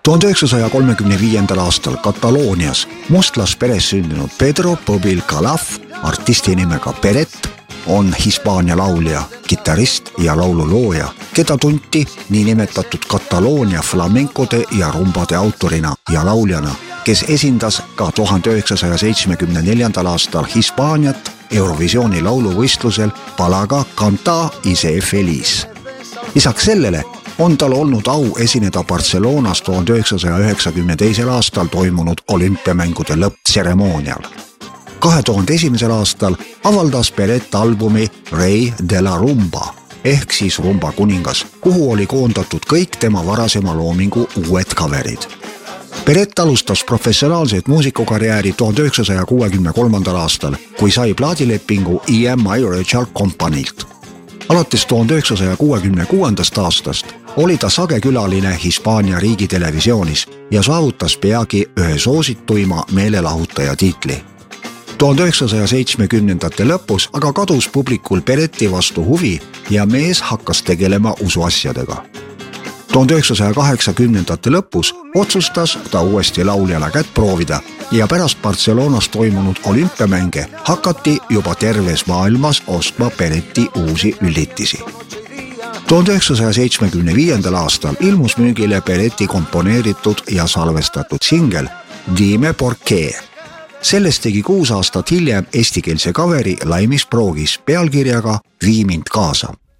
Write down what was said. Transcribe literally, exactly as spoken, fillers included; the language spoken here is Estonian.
tuhande üheksasaja kolmekümne viiendal aastal Kataloonias mustlasperes sündinud Pedro Pobil Calaf, artisti nimega Peret, on Hispaania laulja, kitarrist ja laululooja, keda tunti niinimetatud Kataloonia flamenkode ja rumbade autorina ja lauljana, kes esindas ka tuhande üheksasaja seitsmekümne neljandal aastal Hispaaniat Eurovisiooni lauluvõistlusel palaga Canta y sé feliz. Lisaks sellele on tal olnud au esineda Barcelonas tuhande üheksasaja üheksakümne teisel aastal toimunud olümpiamängude lõpptseremoonial. kahe tuhande esimesel aastal avaldas Peret albumi Rey de la Rumba ehk siis rumba kuningas, kuhu oli koondatud kõik tema varasema loomingu uued kaverid. Peret alustas professionaalset muusikukarjääri tuhande üheksasaja kuuekümne kolmandal aastal, kui sai plaadilepingu E M I Regal Companylt. Alates tuhande üheksasaja kuuekümne kuuendast aastast oli ta sagekülaline Hispaania riigitelevisioonis ja saavutas peagi ühe soosituima meelelahutaja tiitli. tuhande üheksasaja seitsmekümnendate lõpus aga kadus publikul Pereti vastu huvi ja mees hakkas tegelema usuasjadega. tuhande üheksasaja kaheksakümnendate lõpus otsustas ta uuesti lauljana kätt proovida ja pärast Barcelonas toimunud olümpiamänge hakati juba terves maailmas ostma Pereti uusi üllitisi. tuhande üheksasaja seitsmekümne viiendal aastal ilmus müügile Pereti komponeeritud ja salvestatud singel Dime por qué. Sellest tegi kuus aastat hiljem eestikeelse kaveri Laimis Proogis pealkirjaga Vii mind kaasa.